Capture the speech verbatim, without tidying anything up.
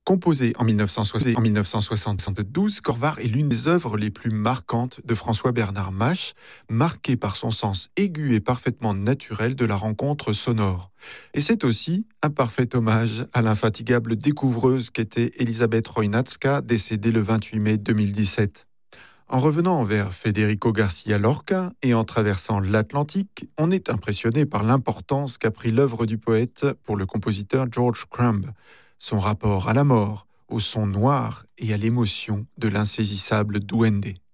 Composé en mille neuf cent soixante en mille neuf cent soixante-douze, Corvar est l'une des œuvres les plus marquantes de François-Bernard Mache, marqué par son sens aigu et parfaitement naturel de la rencontre sonore. Et c'est aussi un parfait hommage à l'infatigable découvreuse qu'était Elisabeth Roynatska, décédée le vingt-huit mai deux mille dix-sept. En revenant vers Federico Garcia Lorca et en traversant l'Atlantique, on est impressionné par l'importance qu'a pris l'œuvre du poète pour le compositeur George Crumb, son rapport à la mort, au son noir et à l'émotion de l'insaisissable duende.